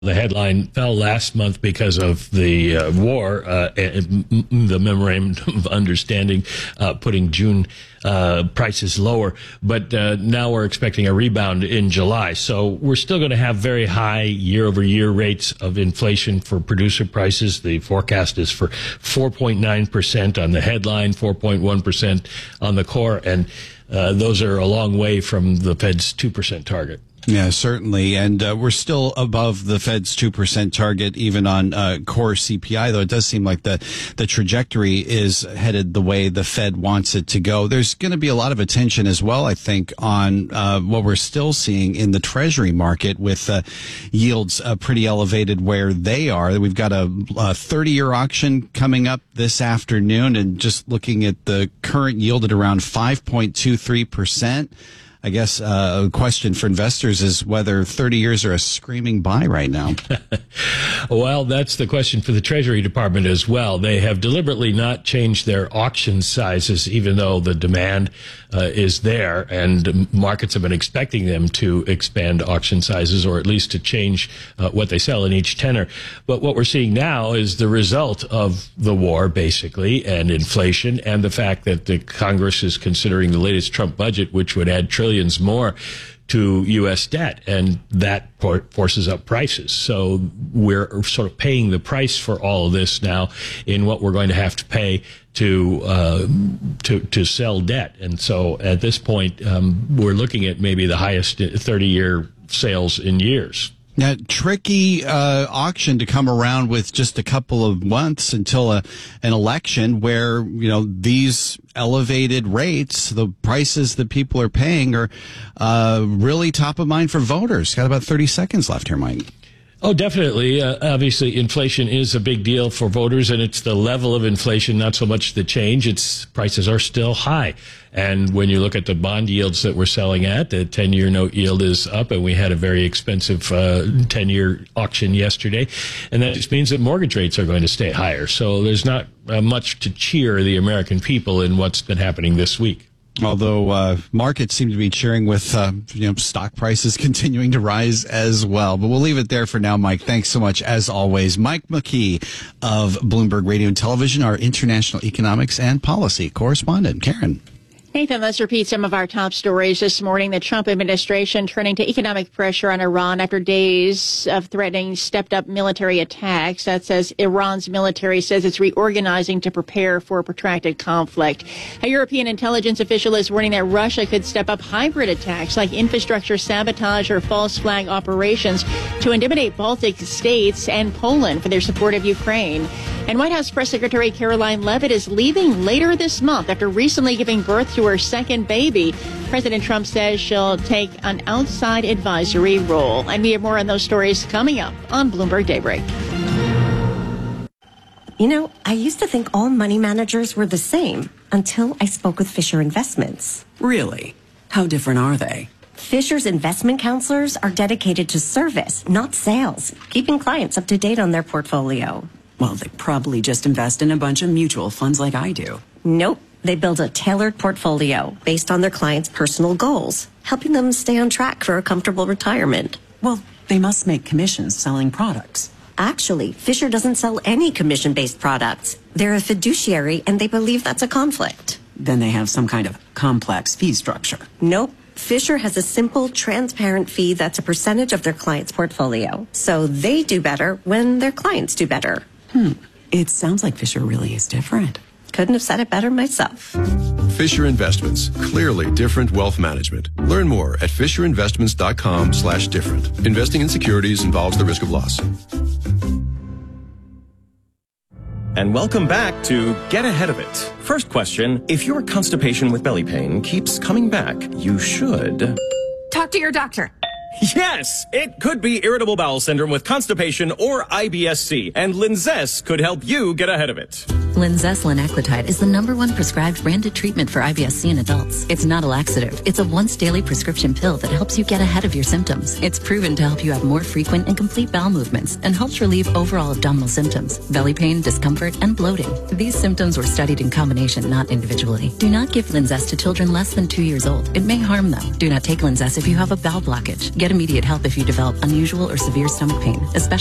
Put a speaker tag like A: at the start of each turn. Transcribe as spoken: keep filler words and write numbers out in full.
A: The headline fell last month because of the uh, war, uh, and the memorandum of understanding uh, putting June uh, prices lower. But uh, now we're expecting a rebound in July. So we're still going to have very high year-over-year rates of inflation for producer prices. The forecast is for four point nine percent on the headline, four point one percent on the core, and uh, those are a long way from the Fed's two percent target.
B: Yeah, certainly. And uh, we're still above the Fed's two percent target, even on uh, core C P I, though it does seem like the, the trajectory is headed the way the Fed wants it to go. There's going to be a lot of attention as well, I think, on uh, what we're still seeing in the Treasury market with uh, yields uh, pretty elevated where they are. We've got a thirty-year auction coming up this afternoon, and just looking at the current yield at around five point two three percent. I guess uh, a question for investors is whether thirty years are a screaming buy right now.
A: Well, that's the question for the Treasury Department as well. They have deliberately not changed their auction sizes, even though the demand uh, is there, and markets have been expecting them to expand auction sizes, or at least to change uh, what they sell in each tenor. But what we're seeing now is the result of the war, basically, and inflation, and the fact that the Congress is considering the latest Trump budget, which would add trillions more to U S debt, and that forces up prices. So we're sort of paying the price for all of this now in what we're going to have to pay to uh, to to sell debt. And so at this point, um, we're looking at maybe the highest thirty-year sales in years.
B: Now, tricky uh, auction to come around with just a couple of months until a, an election where, you know, these elevated rates, the prices that people are paying are uh, really top of mind for voters. Got about thirty seconds left here, Mike.
A: Oh, definitely. Uh, obviously, inflation is a big deal for voters, and it's the level of inflation, not so much the change. It's prices are still high. And when you look at the bond yields that we're selling at, the ten-year note yield is up, and we had a very expensive uh, ten-year auction yesterday. And that just means that mortgage rates are going to stay higher. So there's not uh, much to cheer the American people in what's been happening this week.
B: Although uh, markets seem to be cheering with uh, you know stock prices continuing to rise as well. But we'll leave it there for now, Mike. Thanks so much, as always. Mike McKee of Bloomberg Radio and Television, our international economics and policy correspondent. Karen.
C: Nathan, let's repeat some of our top stories this morning. The Trump administration turning to economic pressure on Iran after days of threatening stepped-up military attacks. That says Iran's military says it's reorganizing to prepare for a protracted conflict. A European intelligence official is warning that Russia could step up hybrid attacks like infrastructure sabotage or false flag operations to intimidate Baltic states and Poland for their support of Ukraine. And White House Press Secretary Caroline Leavitt is leaving later this month after recently giving birth to her second baby. President Trump says she'll take an outside advisory role. And we have more on those stories coming up on Bloomberg Daybreak.
D: You know, I used to think all money managers were the same until I spoke with Fisher Investments.
E: Really? How different are they?
D: Fisher's investment counselors are dedicated to service, not sales, keeping clients up to date on their portfolio.
E: Well, they probably just invest in a bunch of mutual funds like I do.
D: Nope. They build a tailored portfolio based on their clients' personal goals, helping them stay on track for a comfortable retirement.
E: Well, they must make commissions selling products.
D: Actually, Fisher doesn't sell any commission-based products. They're a fiduciary, and they believe that's a conflict.
E: Then they have some kind of complex fee structure.
D: Nope. Fisher has a simple, transparent fee that's a percentage of their client's portfolio. So they do better when their clients do better.
E: Hmm. It sounds like Fisher really is different.
D: Couldn't have said it better myself.
F: Fisher Investments. Clearly different wealth management. Learn more at fisherinvestments.com slash different. Investing in securities involves the risk of loss.
G: And welcome back to Get Ahead of It. First question, if your constipation with belly pain keeps coming back, you should...
H: talk to your doctor.
G: Yes, it could be irritable bowel syndrome with constipation or I B S C, and Linzess could help you get ahead of it.
H: Linzess linaclotide is the number one prescribed branded treatment for I B S C in adults. It's not a laxative. It's a once daily prescription pill that helps you get ahead of your symptoms. It's proven to help you have more frequent and complete bowel movements and helps relieve overall abdominal symptoms, belly pain, discomfort, and bloating. These symptoms were studied in combination, not individually. Do not give Linzess to children less than two years old. It may harm them. Do not take Linzess if you have a bowel blockage. Get immediate help if you develop unusual or severe stomach pain, especially